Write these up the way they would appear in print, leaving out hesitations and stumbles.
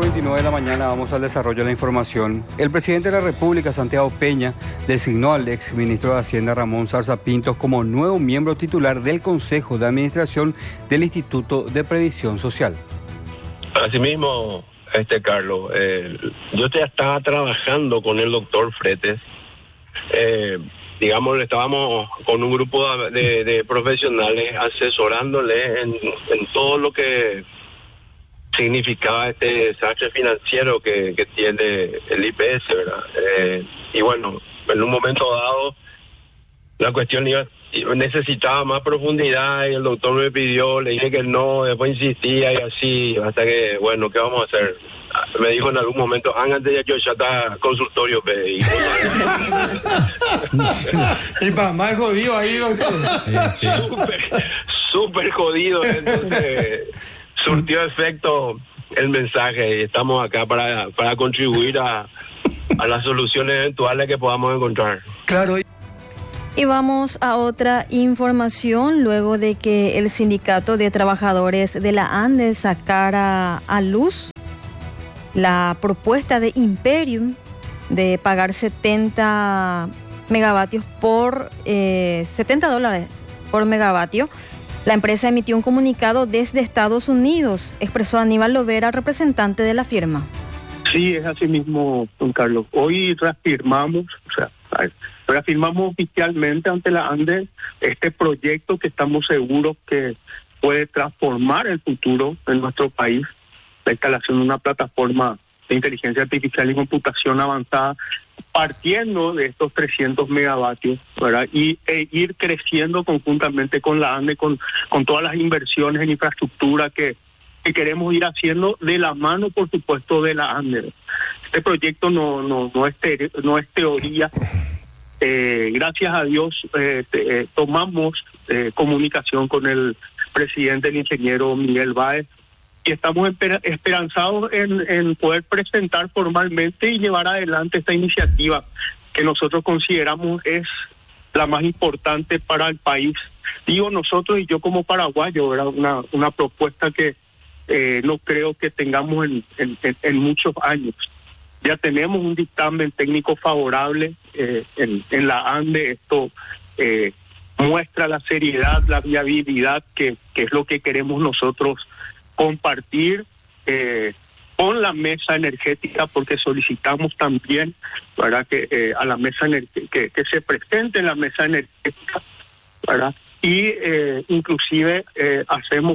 8:29 de la mañana vamos al desarrollo de la información. El presidente de la República, Santiago Peña, designó al exministro de Hacienda, Ramón Zarza Pintos, como nuevo miembro titular del Consejo de Administración del Instituto de Previsión Social. Asimismo, Carlos, yo ya estaba trabajando con el doctor Fretes. Digamos, estábamos con un grupo de profesionales asesorándole en todo lo que significaba este desastre financiero que tiene el IPS, ¿verdad? Y bueno, en un momento dado la cuestión necesitaba más profundidad y el doctor me pidió, le dije que no, después insistía y así, hasta que, bueno, ¿qué vamos a hacer? Me dijo en algún momento, antes de yo ya está consultorio, y para más jodido ahí, doctor. Súper jodido, entonces surtió efecto el mensaje y estamos acá para contribuir a las soluciones eventuales que podamos encontrar. Claro. Y vamos a otra información. Luego de que el Sindicato de Trabajadores de la ANDE sacara a luz la propuesta de Imperium de pagar 70 megavatios por $70 por megavatio, la empresa emitió un comunicado desde Estados Unidos, expresó Aníbal Lovera, representante de la firma. Sí, es así mismo, don Carlos. Hoy reafirmamos oficialmente ante la ANDE este proyecto que estamos seguros que puede transformar el futuro en nuestro país, la instalación de una plataforma de inteligencia artificial y computación avanzada, partiendo de estos 300 megavatios, ¿verdad? E ir creciendo conjuntamente con la ANDE, con todas las inversiones en infraestructura que queremos ir haciendo de la mano, por supuesto, de la ANDE. Este proyecto no es teoría. Gracias a Dios tomamos comunicación con el presidente, el ingeniero Miguel Báez, y estamos esperanzados en poder presentar formalmente y llevar adelante esta iniciativa que nosotros consideramos es la más importante para el país. Digo nosotros y yo como paraguayo, era una propuesta que no creo que tengamos en muchos años. Ya tenemos un dictamen técnico favorable en la ANDE. Esto muestra la seriedad, la viabilidad, que es lo que queremos nosotros compartir con la mesa energética, porque solicitamos también, ¿verdad?, que a la mesa que se presente en la mesa energética, ¿verdad? Y inclusive hacemos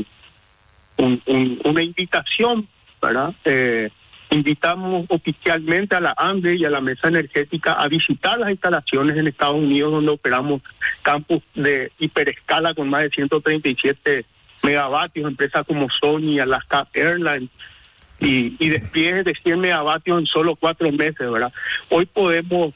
una invitación, ¿verdad? Invitamos oficialmente a la ANDE y a la mesa energética a visitar las instalaciones en Estados Unidos, donde operamos campus de hiperescala con más de 137 megavatios, empresas como Sony, Alaska Airlines, y despliegues de 100 megavatios en solo 4 meses, ¿verdad? Hoy podemos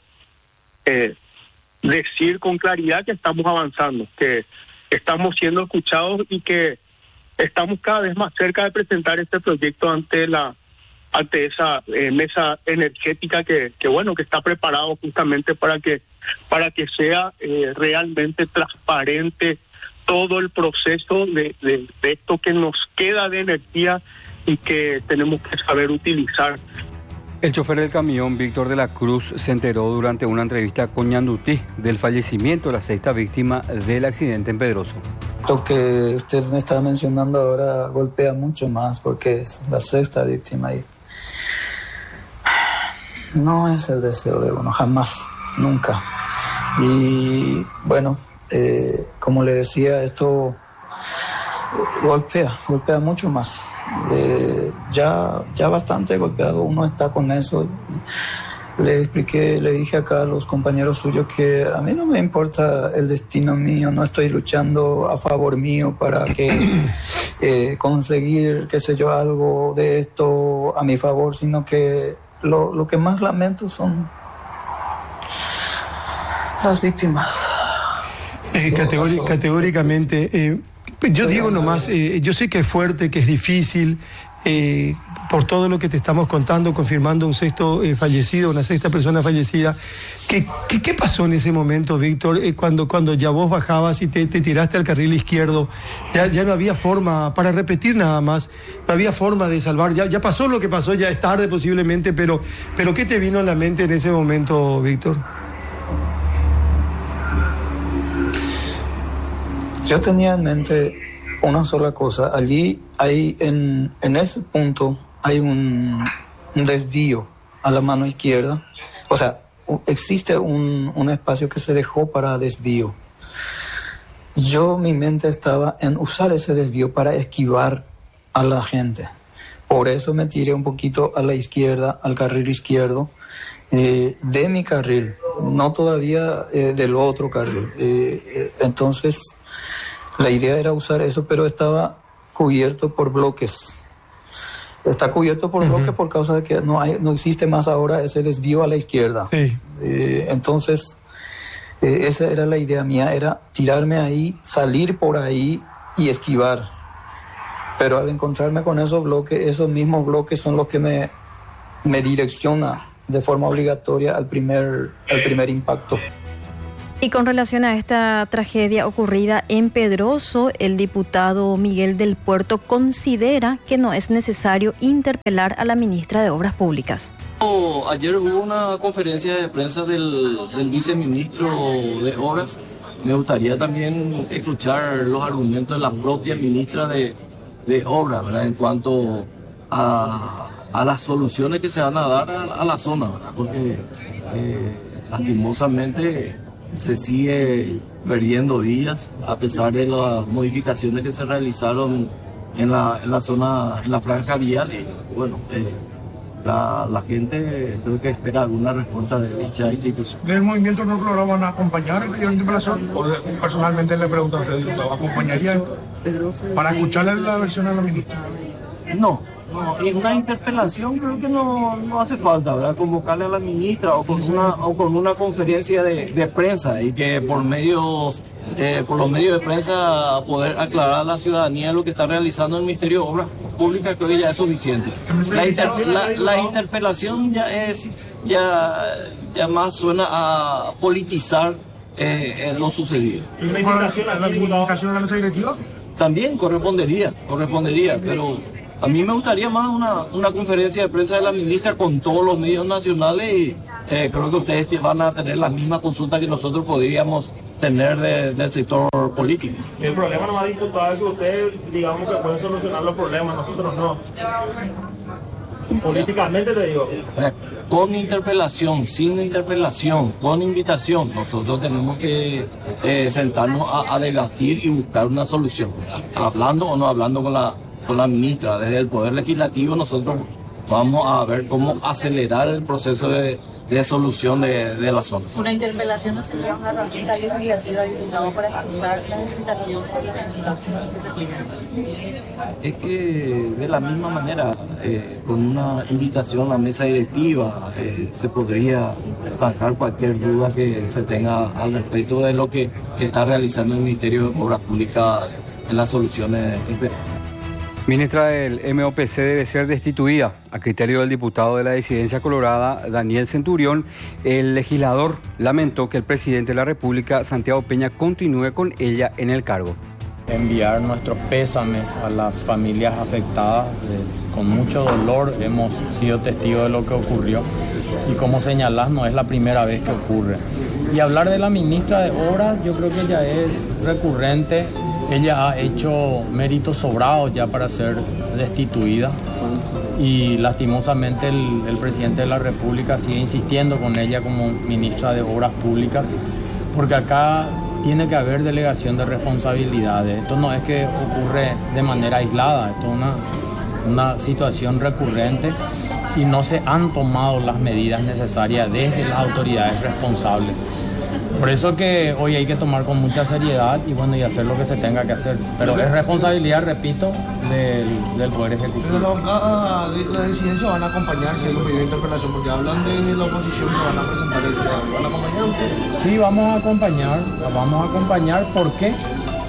decir con claridad que estamos avanzando, que estamos siendo escuchados y que estamos cada vez más cerca de presentar este proyecto ante esa mesa energética que está preparado justamente para que sea realmente transparente todo el proceso de esto que nos queda de energía y que tenemos que saber utilizar. El chofer del camión, Víctor de la Cruz, se enteró durante una entrevista con Ñandutí del fallecimiento de la 6ª víctima del accidente en Pedroso. Lo que usted me está mencionando ahora golpea mucho más porque es la 6ª víctima y no es el deseo de uno, jamás, nunca. Y bueno, como le decía, esto golpea mucho más. Ya bastante golpeado uno está con eso. Le dije acá a los compañeros suyos que a mí no me importa el destino mío, no estoy luchando a favor mío para conseguir, qué sé yo, algo de esto a mi favor, sino que lo que más lamento son las víctimas. Categóricamente, yo digo nomás, yo sé que es fuerte, que es difícil, por todo lo que te estamos contando, confirmando un sexto fallecido, una sexta persona fallecida. ¿Qué pasó en ese momento, Víctor, cuando ya vos bajabas y te tiraste al carril izquierdo? Ya no había forma, para repetir nada más, no había forma de salvar. Ya pasó lo que pasó, ya es tarde posiblemente, pero ¿qué te vino a la mente en ese momento, Víctor? Yo tenía en mente una sola cosa. Allí hay, en ese punto, hay un desvío a la mano izquierda. O sea, existe un espacio que se dejó para desvío. Mi mente estaba en usar ese desvío para esquivar a la gente. Por eso me tiré un poquito a la izquierda, al carril izquierdo, de mi carril, no todavía del otro carril. Entonces, la idea era usar eso, pero estaba cubierto por bloques. Está cubierto por bloques por causa de que no existe más ahora ese desvío a la izquierda. Sí. Entonces, esa era la idea mía, era tirarme ahí, salir por ahí y esquivar. Pero al encontrarme con esos mismos bloques son los que me direccionan de forma obligatoria al primer impacto. Y con relación a esta tragedia ocurrida en Pedroso, el diputado Miguel del Puerto considera que no es necesario interpelar a la ministra de Obras Públicas. Ayer hubo una conferencia de prensa del viceministro de Obras. Me gustaría también escuchar los argumentos de la propia ministra de Obras, ¿verdad? En cuanto a las soluciones que se van a dar a la zona, ¿verdad? Porque lastimosamente se sigue perdiendo vías a pesar de las modificaciones que se realizaron en la zona, en la franja vial. Y bueno, la gente creo que espera alguna respuesta de dicha institución. ¿Del movimiento no lo van a acompañar en la interpelación? ¿O personalmente le pregunto a usted, ¿lo acompañaría para escucharle la versión a la ministra? No, en una interpelación creo que no hace falta, ¿verdad? Convocarle a la ministra o con una conferencia de prensa y que por los medios de prensa poder aclarar a la ciudadanía lo que está realizando el Ministerio de Obras Públicas, creo que ya es suficiente. La interpelación ya más suena a politizar lo sucedido. ¿Y la invitación a la directiva? También correspondería, pero a mí me gustaría más una conferencia de prensa de la ministra con todos los medios nacionales y creo que ustedes van a tener la misma consulta que nosotros podríamos tener del sector político. El problema nomás, diputado, es que ustedes, digamos, que pueden solucionar los problemas, nosotros no. Políticamente te digo. Con interpelación, sin interpelación, con invitación, nosotros tenemos que sentarnos a debatir y buscar una solución. Hablando o no hablando con la ministra, desde el Poder Legislativo nosotros vamos a ver cómo acelerar el proceso de solución de la zona. Una interpelación no sería una herramienta legislativa diputado para expulsar la legislación que se tiene. Es que de la misma manera, con una invitación a la mesa directiva, se podría zanjar cualquier duda que se tenga al respecto de lo que está realizando el Ministerio de Obras Públicas en las soluciones esperadas. Ministra del MOPC debe ser destituida. A criterio del diputado de la disidencia colorada, Daniel Centurión, el legislador lamentó que el presidente de la República, Santiago Peña, continúe con ella en el cargo. Enviar nuestros pésames a las familias afectadas. Con mucho dolor hemos sido testigos de lo que ocurrió y como señalás, no es la primera vez que ocurre. Y hablar de la ministra de Obras, yo creo que ya es recurrente. Ella ha hecho méritos sobrados ya para ser destituida y lastimosamente el presidente de la República sigue insistiendo con ella como ministra de Obras Públicas, porque acá tiene que haber delegación de responsabilidades. Esto no es que ocurre de manera aislada, esto es una situación recurrente y no se han tomado las medidas necesarias desde las autoridades responsables. Por eso que hoy hay que tomar con mucha seriedad y hacer lo que se tenga que hacer. Pero es responsabilidad, repito, del Poder Ejecutivo. Desde la disidencia van a acompañar si hay un pedido de interpelación, porque hablan de la oposición que van a presentar el ¿van a acompañar ustedes? Sí, vamos a acompañar. ¿Por qué?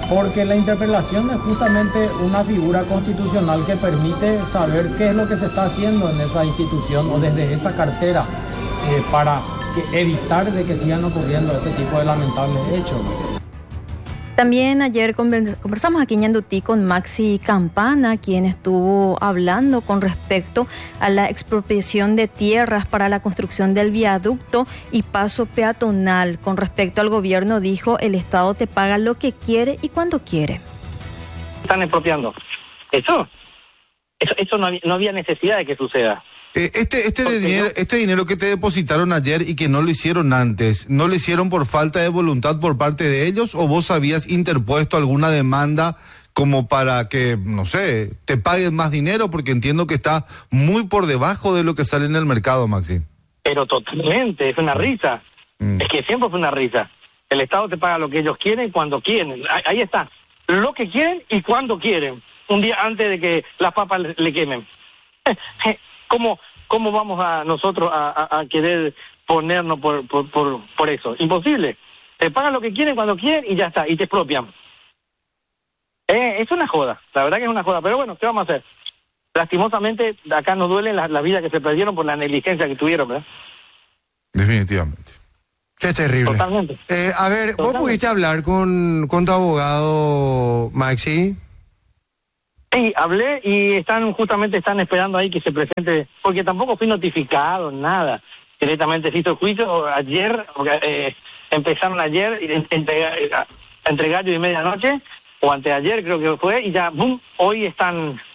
porque la interpelación es justamente una figura constitucional que permite saber qué es lo que se está haciendo en esa institución o desde esa cartera para evitar de que sigan ocurriendo este tipo de lamentables hechos. También ayer conversamos aquí en Ñandutí con Maxi Campana, quien estuvo hablando con respecto a la expropiación de tierras para la construcción del viaducto y paso peatonal. Con respecto al gobierno, dijo, el Estado te paga lo que quiere y cuando quiere. Están expropiando. Eso no había necesidad de que suceda. Este dinero que te depositaron ayer y que no lo hicieron antes, ¿no lo hicieron por falta de voluntad por parte de ellos o vos habías interpuesto alguna demanda como para que, no sé, te paguen más dinero? Porque entiendo que está muy por debajo de lo que sale en el mercado, Maxi. Pero totalmente, es una risa. Es que siempre fue una risa. El Estado te paga lo que ellos quieren cuando quieren. Ahí está. Lo que quieren y cuando quieren. Un día antes de que las papas le quemen. ¿Cómo vamos a nosotros a querer ponernos por eso? Imposible. Te pagan lo que quieren cuando quieren y ya está, y te expropian. Es una joda, la verdad que es una joda, pero bueno, ¿qué vamos a hacer? Lastimosamente, acá nos duelen las vidas que se perdieron por la negligencia que tuvieron, ¿verdad? Definitivamente. Qué terrible. Totalmente. A ver, ¿vos pudiste hablar con tu abogado, Maxi? Sí, hablé y justamente están esperando ahí que se presente, porque tampoco fui notificado, nada. Directamente se hizo el juicio ayer, empezaron ayer, entre gallo y medianoche, o anteayer creo que fue, y ya, boom, hoy están